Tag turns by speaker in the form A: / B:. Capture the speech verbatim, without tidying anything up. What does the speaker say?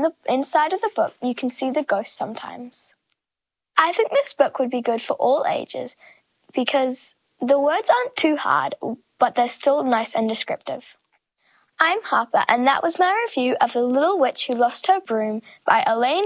A: in the inside of the book, you can see the ghost sometimes. I think this book would be good for all ages because the words aren't too hard, but they're still nice and descriptive. I'm Harper, and that was my review of The Little Witch Who Lost Her Broom by Elaine